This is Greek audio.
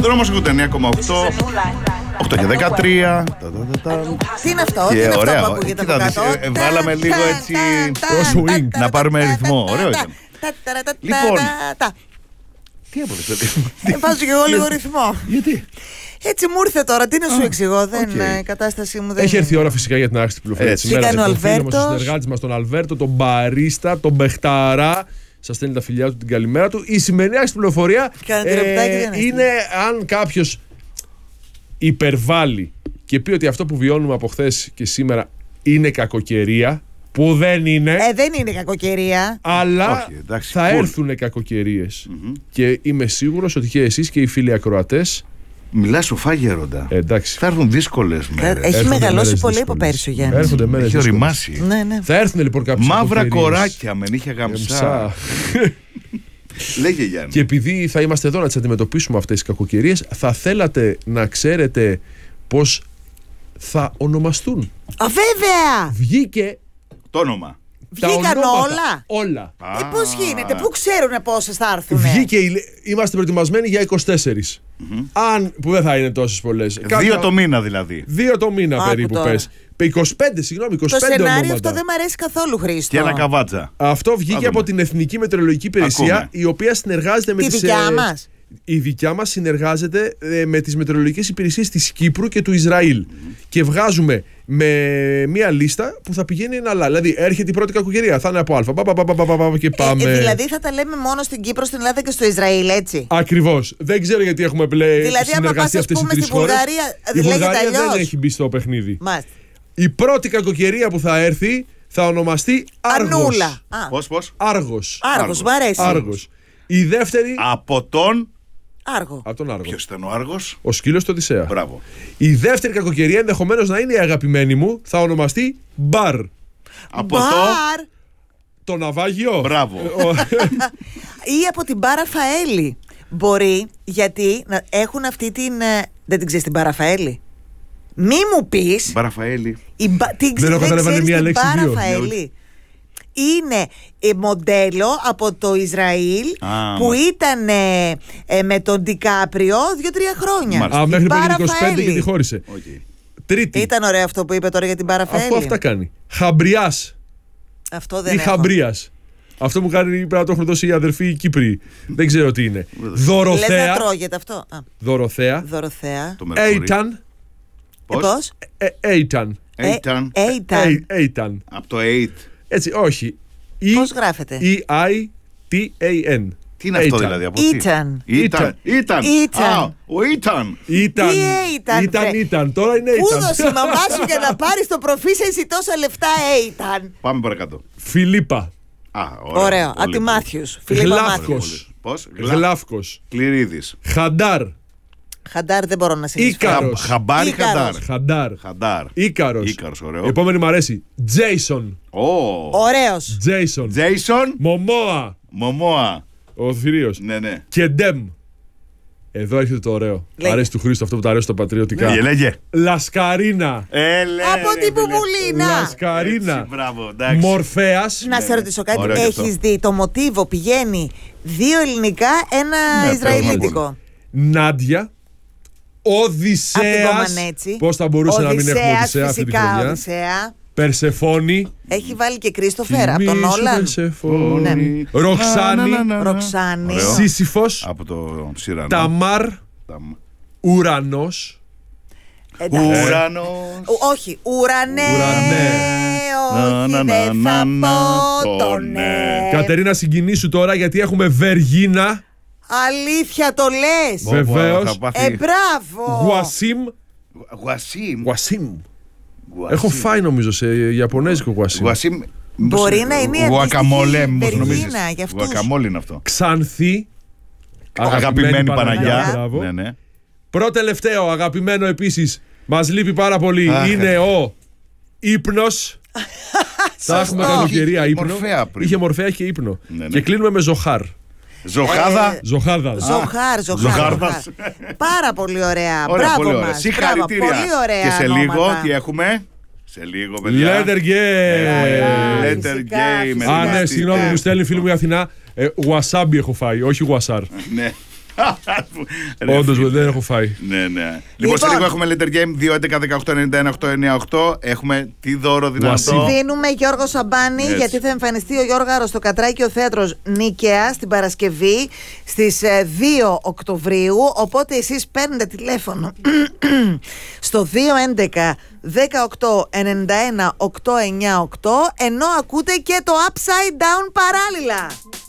Δρόμος 89,8. 8 και 13. Τι είναι αυτό, Και τι είναι αυτό ωραίο. που ακούγεται από κάτω? Βάλαμε λίγο έτσι swing, να πάρουμε ρυθμό. Ωραίο ήταν. Λοιπόν, τι έπρεπε? Βάζω και εγώ λίγο ρυθμό. Γιατί? Έτσι μου ήρθε τώρα, τι να σου εξηγώ, η κατάστασή μου δεν Έχει έρθει η είναι. ώρα φυσικά για την άρχιση τη πληροφορία της Τι κάνει ο ημέρας. Τον φίλο μας, τον Αλβέρτος? συνεργάτη μας, τον Αλβέρτο, τον μπαρίστα, τον Μπεχταρά. Σας στέλνει τα φιλιά του, την καλημέρα του. Η σημερινή άρχιση πληροφορία Κάνετε ρεπτάκι, δεν είναι αν κάποιος υπερβάλλει και πει ότι αυτό που βιώνουμε από χθες και σήμερα είναι κακοκαιρία, που δεν είναι. Δεν είναι κακοκαιρία. Αλλά Όχι, εντάξει, θα cool. έρθουν κακοκαιρίες. Και είμαι σίγουρος ότι και εσείς και οι φίλοι ακροατές. Μιλάς σοφά, γέροντα. Εντάξει. Θα έρθουν δύσκολες μέρες. Έχει Έρχονται μεγαλώσει μέρες πολύ από δύσκολες. πέρσι ο Γιάννης. Έρχονται μέρες Έχει δύσκολες. οριμάσει. Ναι. Θα έρθουν λοιπόν κάποιες Μαύρα κακοκαιρίες. κοράκια με νύχια γαμψά. Λέγε, Γιάννη. Και επειδή θα είμαστε εδώ να τις αντιμετωπίσουμε αυτές τις κακοκαιρίες, θα θέλατε να ξέρετε πώς θα ονομαστούν. Βέβαια! Βγήκε Το όνομα. τα Βγήκαν ονόματα. όλα. Όλα. Πώς γίνεται, πού ξέρουνε πόσες θα έρθουν? Βγήκε, είμαστε προετοιμασμένοι για 24. Αν, που δεν θα είναι τόσες πολλές. 2 το μήνα δηλαδή. 2 το μήνα Άκου περίπου τώρα. πες. 25, συγγνώμη, 25 Το σενάριο ονόματα. αυτό δεν μ' αρέσει καθόλου, Χρήστο. Και ένα καβάτσα. Αυτό βγήκε δούμε. από την Εθνική Μετεωρολογική Υπηρεσία, Ακούμε. η οποία συνεργάζεται με Τη τις... δικιά μας. Η δικιά μας συνεργάζεται με τις μετεωρολογικές υπηρεσίες της Κύπρου και του Ισραήλ. Και βγάζουμε με μία λίστα που θα πηγαίνει ένα. Δηλαδή, έρχεται η πρώτη κακοκαιρία, θα είναι από Α. Και πάμε. Δηλαδή θα τα λέμε μόνο στην Κύπρο, στην Ελλάδα και στο Ισραήλ, έτσι. Ακριβώς. Δεν ξέρω γιατί έχουμε Δηλαδή, άμα συνεργαστεί πας, ας αυτές οι πούμε, τρεις στη χώρες. Βουλγαρία, Η λέγεται Βουλγαρία δεν αλλιώς. έχει μπει στο παιχνίδι. Μάλιστα. Η πρώτη κακοκαιρία που θα έρθει θα ονομαστεί Άργος. Ανούλα. Πώς? Άργος. Άργος, μ' αρέσει. Άργος. Η δεύτερη. Από τον. Άργο. Από τον Άργο. Ποιος ήταν ο Άργος? Ο σκύλος του Οδυσσέα. Μπράβο. Η δεύτερη κακοκαιρία ενδεχομένως να είναι η αγαπημένη μου, θα ονομαστεί Μπαρ. Από το. Μπαρ Το ναυάγιο. Μπράβο. ή από την Παραφαέλη. Μπορεί, γιατί έχουν αυτή την. Δεν την ξέρεις την Παραφαέλη? Μη μου πεις. Μπαραφαέλη. Δεν έχω καταλαβαίνει μία λέξη, δύο. Παραφαέλη. Είναι μοντέλο από το Ισραήλ που ήταν με τον Ντικάπριο 2-3 χρόνια. Μάλιστα. Μέχρι Η πριν 25 και Παραφαέλη. τη χώρισε. Okay. Τρίτη. Ήταν ωραίο αυτό που είπε τώρα για την Παραφαέλη. Αυτό αυτά κάνει. Χαμπριάς Αυτό δεν ή έχω. Χαμπρίας. Αυτό μου κάνει, πρέπει να το έχουν δώσει οι αδερφοί οι Κύπροι. Δεν ξέρω τι είναι. Λες να Δωροθέα. τρώγεται αυτό. Δωροθέα. Δωροθέα. Το Μερκούρι. Έιταν. Πώς? Έιταν. Έιταν. Από το 8. Έτσι, όχι. Πώς γράφεται? E-I-T-A-N. Τι είναι αυτό δηλαδή? Από τι? Ήταν. Ήταν. Ήταν. Α, ο Ήταν. Ήταν. Τι Ήταν. Τώρα είναι Πού ήταν. δώσει η μαμά σου για να πάρεις το προφήσενσι τόσα λεφτά? Ήταν. Πάμε παρακάτω. Φιλίππα. Ωραίο. Από Πολύ τη πολύ. Μάθιους. Φιλίππα Γλάφκος. Μάθιους. Πώς? Γλάφκος. Κληρίδης. Χαντάρ. Χαντάρ δεν μπορώ να συνεισφέρω. Ίκαρος. Χαμπάρι Ίκαρος. Χαντάρ. Χαντάρ. Χαντάρ. Ίκαρος. Ίκαρος, ωραίο. Επόμενη μου αρέσει. Τζέισον. Ωραίος. Τζέισον. Τζέισον. Μωμόα. Μωμόα. Ο θηρίος. Ναι. Και Ντέμ. Εδώ έρχεται το ωραίο. Λέγε. Αρέσει του Χρήστο αυτό που τα αρέσει τα πατριωτικά. Λέγε. Λασκαρίνα. Από την Πουπουλίνα. Λασκαρίνα. Μπράβο, εντάξει. Μορφέας. Να σε ρωτήσω κάτι. Ωραίο και αυτό. Έχεις δει το μοτίβο πηγαίνει 2 ελληνικά, ένα Ναι, Ισραηλίτικο. Νάντια. Οδυσσέας. Από την Κομανέτσι. Πώς θα μπορούσε να μην έχουμε Οδυσσέα αυτή τη φυσικά, χρονιά. Οδυσσέα. Περσεφόνη. Έχει βάλει και Κρίστοφερ από τον Θυμήσου Όλαν. Περσεφόνη. Ναι. Ροξάνη. Ροξάνη. Ωραίο. Σύσυφος. Από το Ψηρανό. Ταμάρ. Ουρανός. Εντάξει. Ουρανός. Όχι, ουρανέ. Ουρανέ. Όχι, δεν θα πω το ναι. Κατερίνα, συγκινήσου τώρα γιατί έχουμε Βεργίνα. Αλήθεια το λες? Βεβαίως. Μπράβο. Γουασίμ. Γουασίμ. Γουασίμ. Έχω φάει νομίζω σε Ιαπωνέζικο γουασίμ. Γουασίμ. Μπορεί να είναι η Γουακαμόλε, αντίστοιχη μήπως Βεργίνα νομίζεις. για αυτούς. Γουακαμόλε είναι αυτό. Ξανθή. Αγαπημένη Παναγιά. Μπράβο. Ναι. Πρώτο-τελευταίο, αγαπημένο επίσης, μας λείπει πάρα πολύ, Αχ. είναι ο ύπνος. Θα έχουμε καλοκαιρία ύπνο. Μορφαία πριν. Είχε μορφαία και ύπνο. Ναι. Και κλείνουμε με Ζοχάρ. Ζωχάδα. Ζοχάδα. Ζοχάρδας. Πάρα πολύ ωραία. Ωραία, Μπράβο πολύ ωραία. μας. Συγχαρητήρια. Μπράβο, πολύ ωραία Και σε λίγο ονόματα. τι έχουμε? Σε λίγο, παιδιά. Letter Game. Letter Φυσικά, Game. φυσικά. Α, ναι, συγγνώμη, μου στέλνει φίλη μου η Αθηνά. Wasabi έχω φάει, όχι Wasar. Ναι. Όντως δεν έχω φάει. Ναι. Λοιπόν, σε λίγο έχουμε Letter Game 2-11-18-91-898. Έχουμε τι δώρο δυνατό. Δίνουμε Γιώργο Σαμπάνη, γιατί θα εμφανιστεί ο Γιώργαρος στο Κατράκιο Θέατρος Νίκαια την Παρασκευή στις 2 Οκτωβρίου. Οπότε εσείς παίρνετε τηλέφωνο στο 211 18 91 898, ενώ ακούτε και το Upside Down παράλληλα.